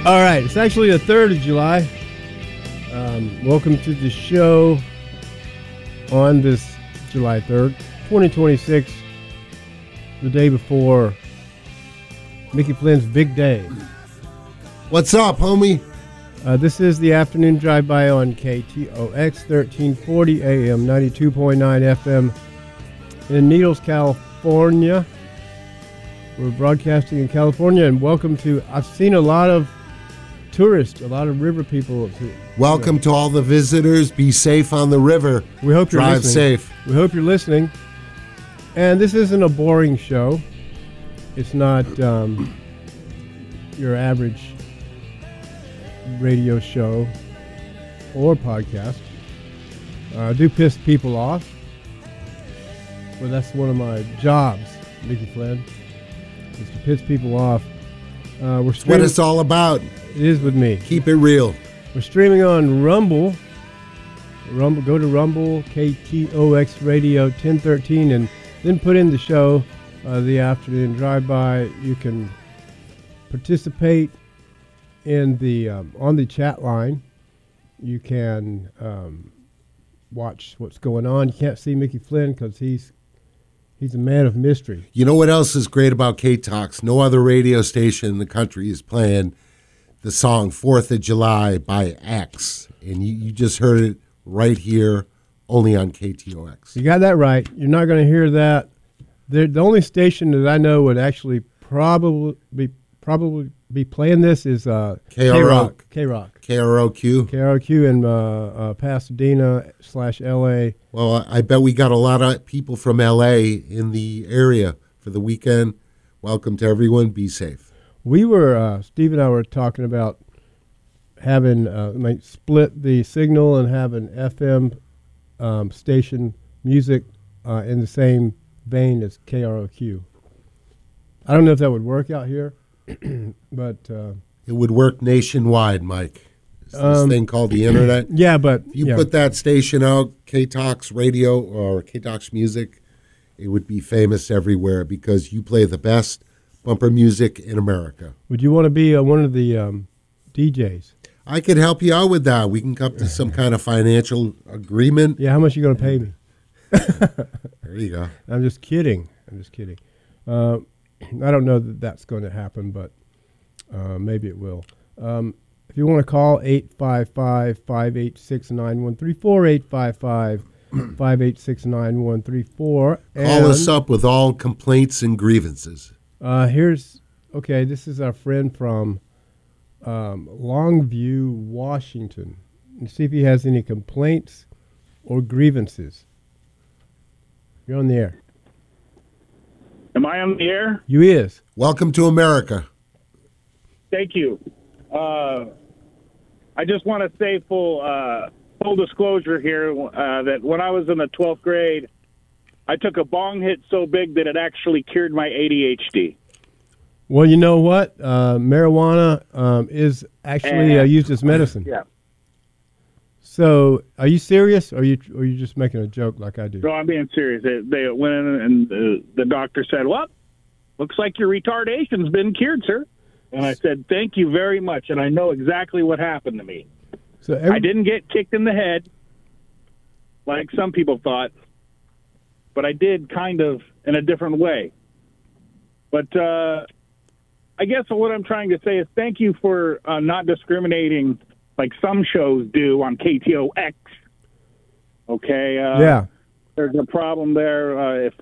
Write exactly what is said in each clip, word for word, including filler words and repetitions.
All right, it's actually the third of July. Um, welcome to the show on this July third, twenty twenty-six, the day before Mickey Flynn's big day. What's up, homie? Uh, this is the afternoon drive-by on K T O X, thirteen forty A M, ninety-two point nine F M in Needles, California. We're broadcasting in California, and welcome to, I've seen a lot of tourists, a lot of river people. To, welcome you know. to all the visitors. Be safe on the river. We hope you're Drive listening. safe. We hope you're listening. And this isn't a boring show. It's not um, your average radio show or podcast. Uh, I do piss people off. Well, that's one of my jobs, Mickey Flynn, is to piss people off. Uh, we're what it's all about. It is with me. Keep it real. We're streaming on Rumble. Rumble. Go to Rumble, K T O X Radio ten thirteen, and then put in the show, uh, the afternoon drive-by. You can participate in the um, on the chat line. You can um, watch what's going on. You can't see Mickey Flynn because he's he's a man of mystery. You know what else is great about K-Talks? No other radio station in the country is playing the song fourth of July by X. And you, you just heard it right here, only on K T O X. You got that right. You're not going to hear that. The, the only station that I know would actually probably be, probably be playing this is uh, K-Rock. K-Rock. K R O Q. K R O Q in uh, uh, Pasadena slash L A. Well, I bet we got a lot of people from L A in the area for the weekend. Welcome to everyone. Be safe. We were, uh, Steve and I were talking about having, uh, like, split the signal and have an F M um, station music uh, in the same vein as K R O Q. I don't know if that would work out here, but... Uh, it would work nationwide, Mike. It's this um, thing called the internet. Yeah, but... If you yeah. put that station out, K-Talks Radio or K-Talks Music, it would be famous everywhere because you play the best bumper music in America. Would you want to be uh, one of the um, D Js? I could help you out with that. We can come to some kind of financial agreement. Yeah, how much are you going to pay me? There you go. I'm just kidding. I'm just kidding. Uh, I don't know that that's going to happen, but uh, maybe it will. Um, if you want to call, eight five five, five eight six, nine one three four, eight five five, five eight six, nine one three four. Call us up with all complaints and grievances. Uh, here's, okay, this is our friend from um, Longview, Washington. Let's see if he has any complaints or grievances. You're on the air. Am I on the air? You is. Welcome to America. Thank you. Uh, I just want to say full, uh, full disclosure here uh, that when I was in the twelfth grade, I took a bong hit so big that it actually cured my A D H D. Well, you know what? Uh, marijuana um, is actually uh, used as medicine. Yeah. So, are you serious, or are you, or are you just making a joke like I do? No, I'm being serious. They, they went in and uh, the doctor said, well, looks like your retardation's been cured, sir. And I said, thank you very much, and I know exactly what happened to me. So every- I didn't get kicked in the head like some people thought, but I did kind of in a different way. But uh, I guess what I'm trying to say is thank you for uh, not discriminating like some shows do on K T O X. Okay? Uh, yeah. There's a problem there uh, if,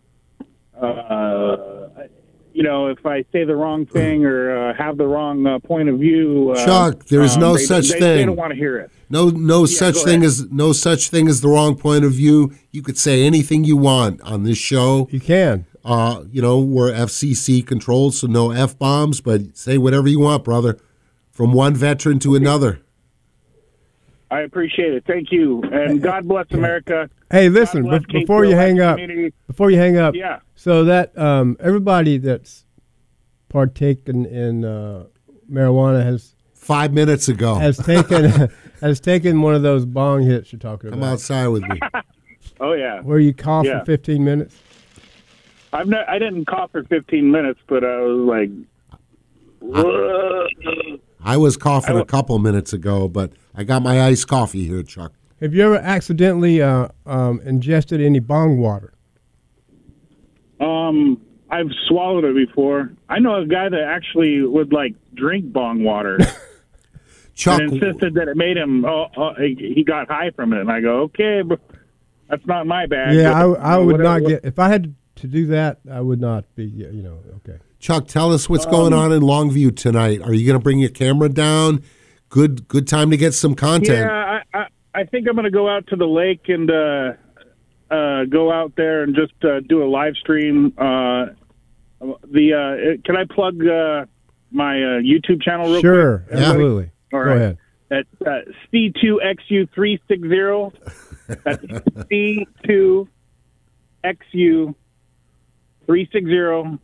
uh, you know, if I say the wrong thing or uh, have the wrong uh, point of view. Uh, Chuck, there is um, no they, such they, thing. They don't want to hear it. No, no Yeah, such go thing ahead. as no such thing as the wrong point of view. You could say anything you want on this show. You can. Uh, you know, we're F C C controlled, so no F bombs. But say whatever you want, brother. From one veteran to another. I appreciate it. Thank you, and God bless America. Hey, listen, God bless be- before you K T O X hang up, community. before you hang up, Yeah. so that um, everybody that's partaken in uh, marijuana has Five minutes ago. has taken has taken one of those bong hits you're talking Come about, outside with me. Oh yeah. where you cough Yeah. for fifteen minutes. I've not, I didn't cough for fifteen minutes, but I was like, "Whoa." I was coughing I a couple minutes ago, but I got my iced coffee here, Chuck. Have you ever accidentally uh, um, ingested any bong water? Um, I've swallowed it before. I know a guy that actually would like drink bong water Chuck, and insisted that it made him. Oh, oh, he he got high from it, and I go, okay, but that's not my bag. Yeah, I, But, I uh, would whatever- not get if I had to do that. I would not be. You know, okay. Chuck, tell us what's going Um, on in Longview tonight. Are you going to bring your camera down? Good, good time to get some content. Yeah, I, I I think I'm going to go out to the lake and uh, uh, go out there and just uh, do a live stream. Uh, the uh, can I plug uh, my uh, YouTube channel real Sure, quick? absolutely. All Go right. ahead. At uh, C two X U three sixty. That's C two X U three sixty.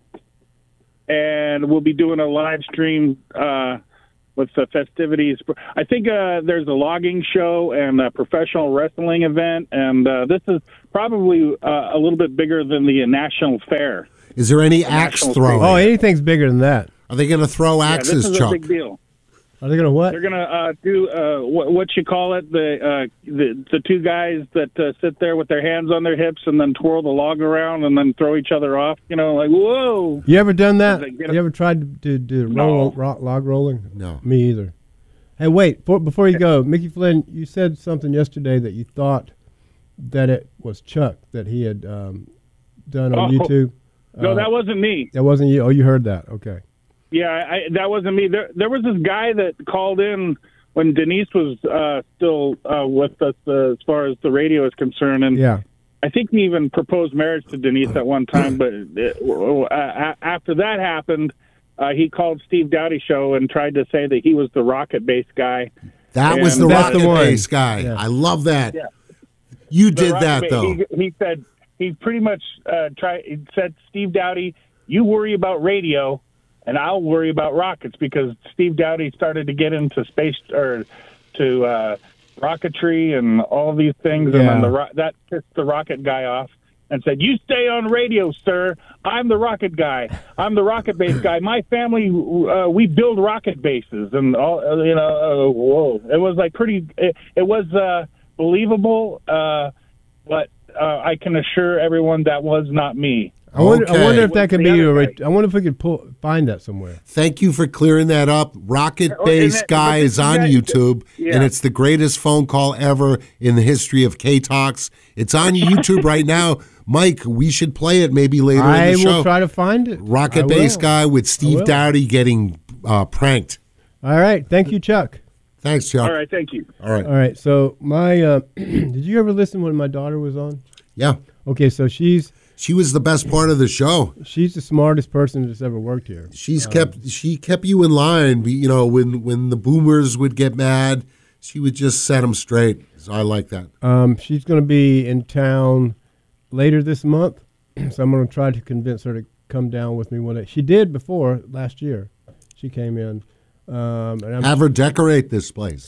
And we'll be doing a live stream uh, with the festivities. I think uh, there's a logging show and a professional wrestling event, and uh, this is probably uh, a little bit bigger than the National Fair. Is there any axe national throwing? Oh, anything's bigger than that. Are they going to throw Yeah, axes, this is Chuck? a big deal. Are they gonna what? They're gonna uh, do uh, what, what you call it the, uh, the the two guys that uh, sit there with their hands on their hips and then twirl the log around and then throw each other off. You know, like whoa. You ever done that? They get You a- ever tried to do No. roll, ro- log rolling? No. Me either. Hey, wait! For, before you go, Mickey Flynn, you said something yesterday that you thought that it was Chuck that he had um, done on Oh, YouTube. No, Uh, that wasn't me. that wasn't you. Oh, you heard that? Okay. Yeah, I, that wasn't me. There, there was this guy that called in when Denise was uh, still uh, with us, uh, as far as the radio is concerned, and Yeah. I think he even proposed marriage to Denise at one time. But uh, uh, after that happened, uh, he called Steve Dowdy show and tried to say that he was the rocket base guy. That was And the that's the rocket one. base guy. Yeah. I love that. Yeah. You The did rocket that, base- though. He, he said he pretty much uh, tried. He said, Steve Dowdy, you worry about radio, and I'll worry about rockets, because Steve Dowdy started to get into space or to uh, rocketry and all these things, and Yeah. then the ro- that pissed the rocket guy off and said, "You stay on radio, sir. I'm the rocket guy. I'm the rocket base guy. My family, uh, we build rocket bases." And all, uh, you know, uh, whoa, it was like pretty. It, it was uh, believable, uh, but uh, I can assure everyone that was not me. I wonder. I Okay. wonder if that could The be. other A, guy. ret- I wonder if we could pull, find that somewhere. Thank you for clearing that up. Rocket Oh, and Base that- Guy but is on that- YouTube, yeah. and it's the greatest phone call ever in the history of K-Talks. It's on YouTube right now. Mike, we should play it maybe later I in the show. will try to find it. I Rocket Base will. Guy with Steve will. Dowdy getting uh, pranked. All right. Thank you, Chuck. Thanks, Chuck. All right, thank you. All right. All right. So my, uh, did you ever listen when my daughter was on? Yeah. Okay, so she's She was the best part of the show. she's the smartest person that's ever worked here. She's kept she kept you in line. You know, when when the boomers would get mad, she would just set them straight. So I like that. Um, she's going to be in town later this month, so I'm going to try to convince her to come down with me one day. She did before last year. She came in. Um, and I'm, Have her decorate this place.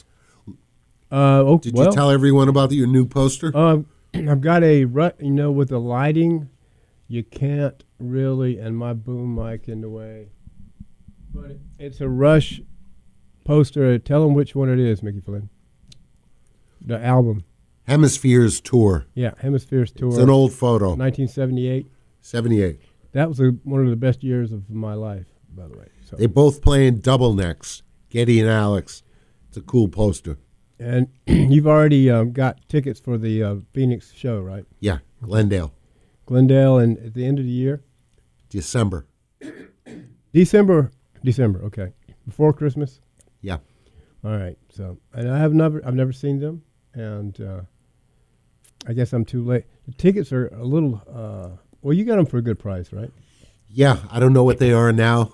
uh, oh, Did well, you tell everyone about your new poster? Uh, I've got a rut, you know, with the lighting, you can't really, and my boom mic in the way. But it, it's a Rush poster. Tell them which one it is, Mickey Flynn. The album. Hemispheres Tour. Yeah, Hemispheres Tour. It's an old photo. nineteen seventy-eight. seventy-eight. That was a, one of the best years of my life, by the way. So, They both playing double necks. Getty and Alex. It's a cool poster. and you've already um, got tickets for the uh, Phoenix show, right? Yeah, Glendale. Glendale, and at the end of the year, December. December. December. Okay, before Christmas. Yeah. All right. So, and I have never, I've never seen them, and uh, I guess I'm too late. The tickets are a little. Uh, well, you got them for a good price, right? Yeah, I don't know what they are now.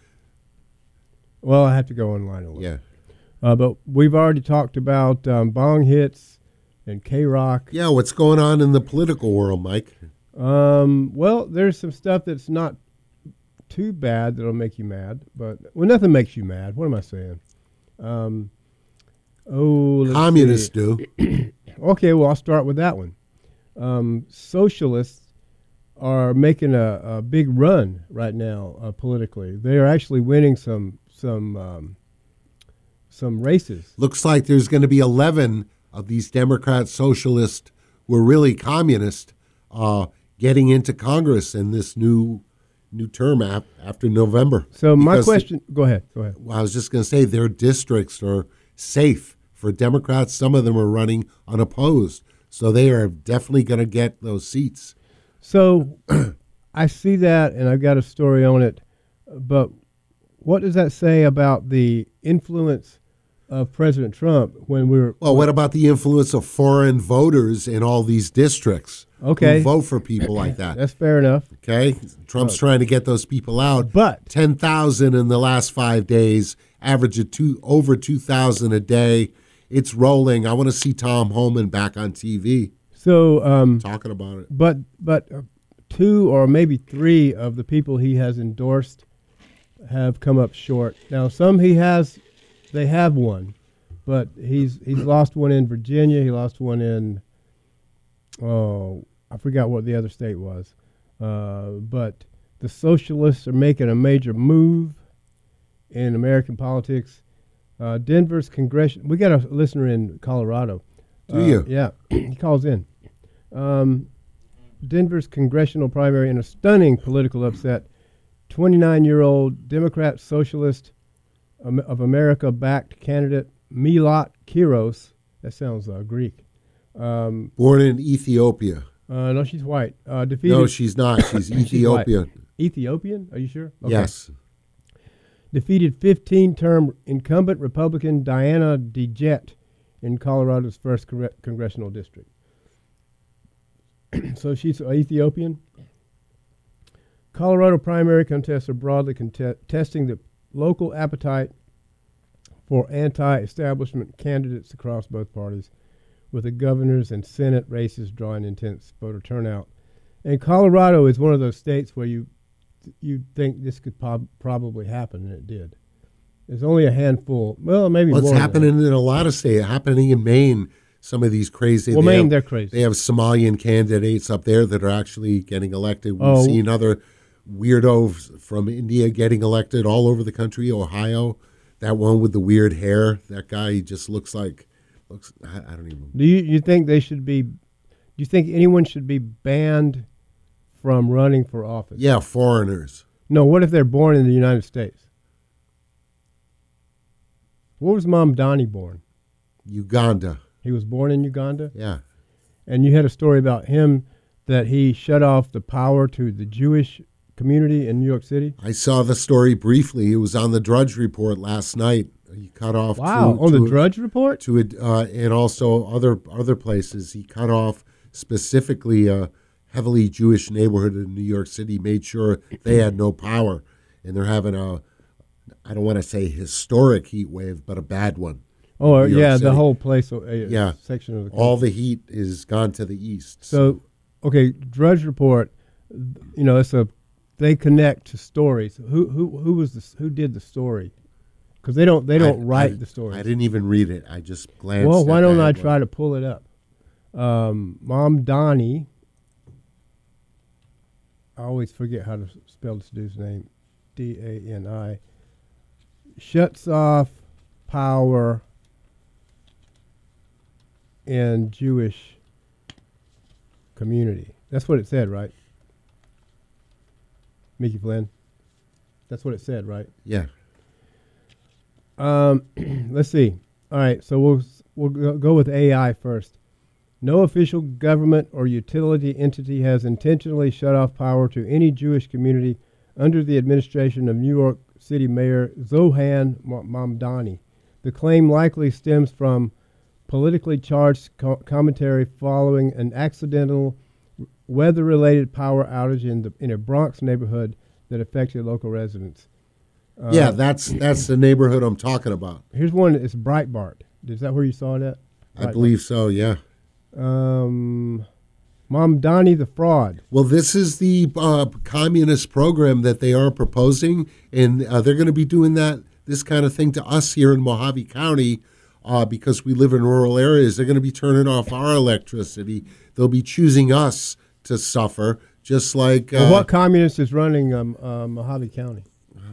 Well, I have to go online and look. Yeah. Uh, but we've already talked about um, Bong Hits and K Rock. Yeah, what's going on in the political world, Mike? Um, well, there's some stuff that's not too bad that'll make you mad, but well, nothing makes you mad. What am I saying? Um, oh, let's Communists see. do. Okay, well, I'll start with that one. Um, socialists are making a, a big run right now uh, politically. They are actually winning some some um, some races. Looks like there's going to be eleven of these Democrat socialists who are really communist uh, getting into Congress in this new new term ap- after November. So my Because question, go ahead, go ahead. Well, I was just going to say their districts are safe for Democrats. Some of them are running unopposed, so they are definitely going to get those seats. So I see that, and I've got a story on it, but what does that say about the influence of President Trump when we were... Well, what about the influence of foreign voters in all these districts Okay. who vote for people like that? That's fair enough. Okay? Trump's trying to get those people out. But ten thousand in the last five days, average of two, over two thousand a day. It's rolling. I want to see Tom Homan back on T V so... Um, talking about it. But but uh, two or maybe three of the people he has endorsed have come up short. Now some he has, they have won, but he's he's lost one in Virginia. He lost one in, oh, I forgot what the other state was. Uh, but the socialists are making a major move in American politics. Uh, Denver's congressional. We got a listener in Colorado. Do Uh, you? Yeah, he calls in. Um, Denver's congressional primary in a stunning political upset. twenty-nine-year-old Democrat Socialist um, of America-backed candidate Milot Kiros. That sounds uh, Greek. Um, Born in Ethiopia. uh, no, she's white. Uh, defeated No, she's not. She's Ethiopian. Ethiopian. Are you sure? Okay. Yes. Defeated fifteen-term incumbent Republican Diana DeJet in Colorado's first congre- congressional district. So she's Ethiopian. Colorado primary contests are broadly contesting the local appetite for anti-establishment candidates across both parties, with the governor's and Senate races drawing intense voter turnout. And Colorado is one of those states where you you think this could prob- probably happen, and it did. There's only a handful. Well, maybe Well, it's more than happening in a lot of states. Happening in Maine. Some of these crazy. that. Well, they Maine, have, they're crazy. They have Somalian candidates up there that are actually getting elected. We've Oh. seen other weirdos from India getting elected all over the country. Ohio, that one with the weird hair. That guy, he just looks like looks. I, I don't even. Do you, you think they should be? Do you think anyone should be banned from running for office? Yeah, foreigners. No. What if they're born in the United States? Where was Mom Donnie born? Uganda. He was born in Uganda, Yeah. and you had a story about him that he shut off the power to the Jewish community in New York City. I saw the story briefly. It was on the Drudge Report last night. He cut off. Wow, to, on to the Drudge Report. to it, uh, and also other other places. He cut off specifically a heavily Jewish neighborhood in New York City, made sure they had no power, and they're having a, I don't want to say historic heat wave, but a bad one. Oh New York yeah, the City. whole place. Uh, Yeah. section of the All country. the heat is gone to the east. So, okay, Drudge Report. You know, it's a they connect to stories. Who who who was the who did the story? Because they don't they don't I- write I- the story. I didn't even read it. I just glanced. Well, why at don't the I headline. try to pull it up? Um, Mom Donnie. I always forget how to s- spell this dude's name. D A N I. Shuts off power in Jewish community. That's what it said, right? Mickey Flynn. That's what it said, right? Yeah. Um, let's see. All right, so we'll we'll go- go with A I first. No official government or utility entity has intentionally shut off power to any Jewish community under the administration of New York City Mayor Zohan Ma- Mamdani. The claim likely stems from politically charged co- commentary following an accidental weather-related power outage in the in a Bronx neighborhood that affected local residents. Uh, yeah, that's that's the neighborhood I'm talking about. Here's one. It's Breitbart. Is that where you saw it at? I believe so, yeah. Um, Mamdani the fraud. Well, this is the uh, communist program that they are proposing, and uh, they're going to be doing that, this kind of thing to us here in Mojave County uh, because we live in rural areas. They're going to be turning off our electricity. They'll be choosing us to suffer, just like... Uh, Well, what communist is running um, uh, Mojave County?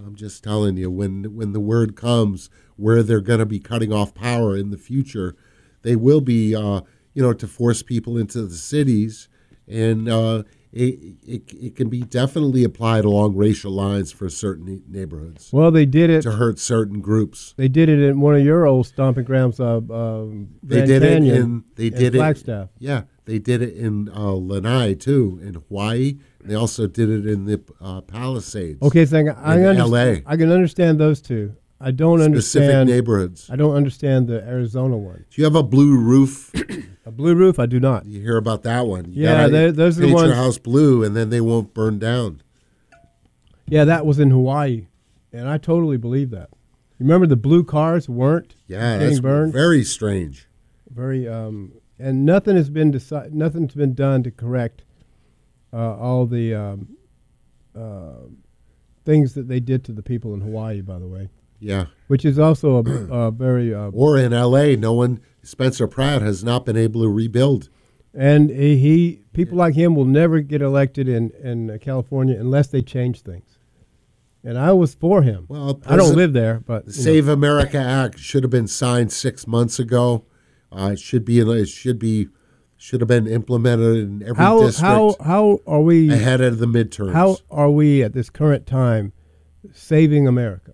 I'm just telling you, when when the word comes where they're going to be cutting off power in the future, they will be, uh, you know, to force people into the cities, and uh, it, it it can be definitely applied along racial lines for certain neighborhoods. Well, they did it to hurt certain groups. They did it in one of your old stomping grounds, uh, uh, they Grand did Canyon it in they did in it Flagstaff. Yeah, they did it in uh, Lanai too, in Hawaii. They also did it in the uh, Palisades. Okay, so I, I, in understand, L A. I can understand those two. I don't Specific understand neighborhoods. I don't understand the Arizona one. Do you have a blue roof? A blue roof? I do not. You hear about that one? You Yeah, gotta they- those are the paint ones- your house blue, and then they won't burn down. Yeah, that was in Hawaii, and I totally believe that. You remember the blue cars weren't Yeah, getting that's burned? very strange. Very, um, and nothing has been decided. Nothing's been done to correct uh, all the um, uh, things that they did to the people in Hawaii. By the way, Yeah. which is also a, a very uh, Or in L A, no one, Spencer Pratt has not been able to rebuild. and he, he people like him will never get elected in in uh, California unless they change things. And I was for him. Well, I don't President- live there, but The you know. Save America Act should have been signed six months ago. Uh, it should be. It should be. Should have been implemented in every how district how how are we ahead of the midterms. how are we at this current time saving America?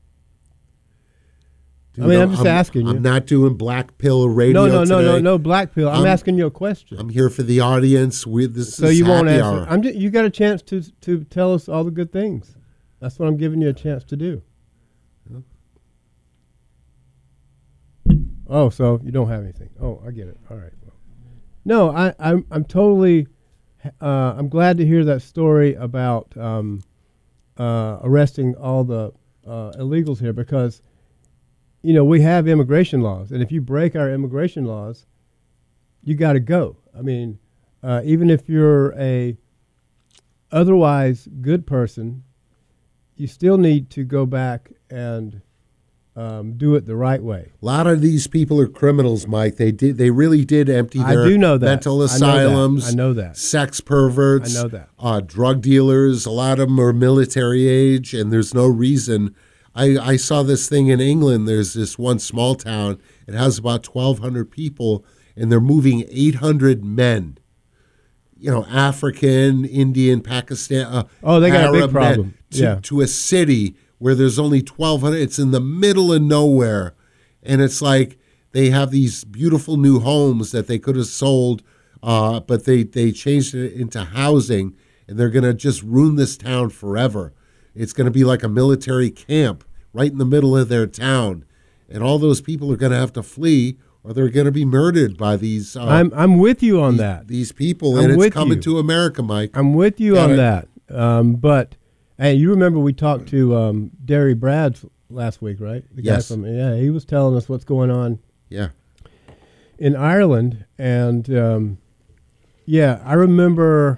Dude, I mean, I'm just asking you. I'm not doing black pill radio. No, no, no, no, today. no black pill. I'm, I'm- asking you a question. I'm here for the audience. We this so is you won't happy answer. hour. I'm just, you got a chance to to tell us all the good things. That's what I'm giving you a chance to do. Oh, so you don't have anything. Oh, I get it. All right. Well, no, I, I'm I'm totally. Uh, I'm glad to hear that story about um, uh, arresting all the uh, illegals here because, you know, we have immigration laws, and if you break our immigration laws, you got to go. I mean, uh, even if you're a otherwise good person, you still need to go back and um, do it the right way. A lot of these people are criminals, Mike. They did. They really did empty I their do know that. mental I know that. asylums. I know that. Sex perverts. I know that. Uh, drug dealers. A lot of them are military age, and there's no reason. I, I saw this thing in England. There's this one small town. It has about twelve hundred people, and they're moving eight hundred men. You know, African, Indian, Pakistan. Uh, Oh, they got a big Arab problem. men to, Yeah. to a city where there's only twelve hundred. It's in the middle of nowhere. And it's like they have these beautiful new homes that they could have sold, uh, but they, they changed it into housing, and they're going to just ruin this town forever. It's going to be like a military camp right in the middle of their town. And all those people are going to have to flee, or they're going to be murdered by these uh, I'm I'm with you on these, that. these people. I'm and it's with coming you. to America, Mike. I'm with you Got on it. that. Um, but hey, you remember we talked to um, Derry Brads last week, right? The Yes. Guy from, yeah, he was telling us what's going on Yeah. in Ireland, and um, yeah, I remember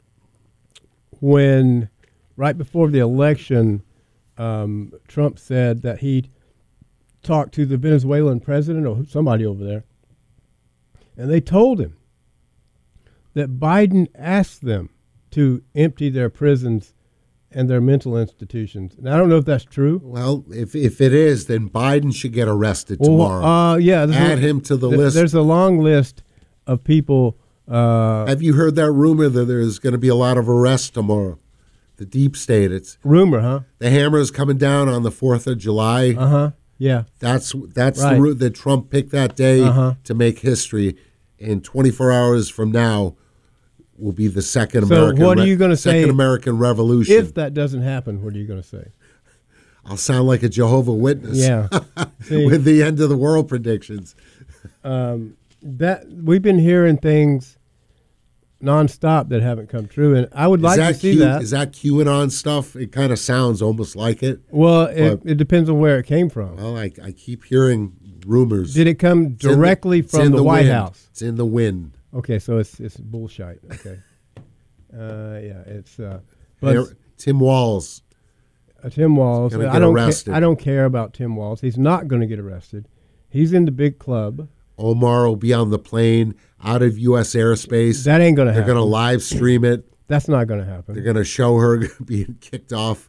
when right before the election, um, Trump said that he'd talked to the Venezuelan president or somebody over there, and they told him that Biden asked them to empty their prisons and their mental institutions. And I don't know if that's true. Well, if if it is, then Biden should get arrested Well, tomorrow. uh, yeah, there's Add a, him to the th- list. There's a long list of people. Uh, Have you heard that rumor that there's going to be a lot of arrests tomorrow? The deep state. It's rumor, huh? the hammer is coming down on the Fourth of July. Uh huh. Yeah. That's that's Right. the route that Trump picked that day Uh-huh. to make history. And twenty-four hours from now will be the second So American. what are Re- you gonna say Second American Revolution. If that doesn't happen, what are you going to say? I'll sound like a Jehovah Witness. Yeah. See, with the end of the world predictions. um, that we've been hearing things nonstop that haven't come true, and I would Is like that to see Q, that. Is that QAnon stuff? It kind of sounds almost like it. Well, it, But- it depends on where it came from. Well, I, I keep hearing rumors. Did it come It's in the- directly it's from in the, White wind. House? It's in the wind. Okay, so it's it's bullshit. Okay. uh, yeah, it's. Uh, but There- Tim Walz. uh, Tim Walz. gonna I get don't. arrested. Ca- I don't care about Tim Walz. He's not going to get arrested. He's in the big club. Omar will be on the plane out of U S airspace. That ain't going to They're happen. going to live stream it. That's not going to happen. They're going to show her being kicked off,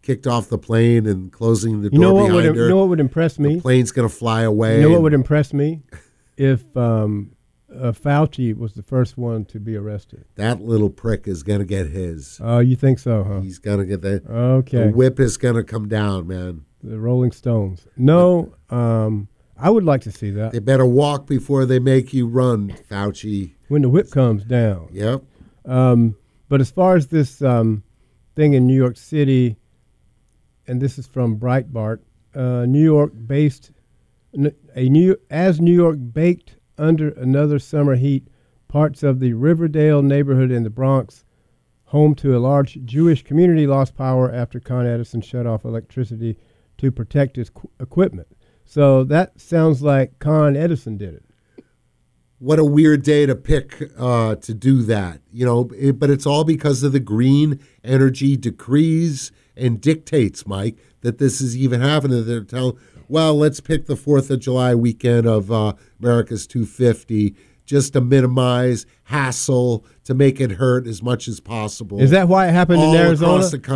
kicked off the plane and closing the You know door what would behind her. you know what would impress me? The plane's going to fly away. You know what would and impress me? If um, uh, Fauci was the first one to be arrested. that little prick is going to get his. Oh, you think so, huh? He's going to get that. Okay. The whip is going to come down, man. The Rolling Stones. No, um, I would like to see that. They better walk before they make you run, Fauci. When the whip comes down. Yep. Um, but as far as this um, thing in New York City, and this is from Breitbart, uh, New York-based, a New as New York baked under another summer heat, parts of the Riverdale neighborhood in the Bronx, home to a large Jewish community, lost power after Con Edison shut off electricity to protect its qu- equipment. So that sounds like Con Edison did it. What a weird day to pick uh, to do that, you know. It, but it's all because of the green energy decrees and dictates, Mike, that this is even happening. They're telling, well, let's pick the Fourth of July weekend of uh, America's two fifty just to minimize hassle, to make it hurt as much as possible. Is that why it happened all in Arizona? across the country.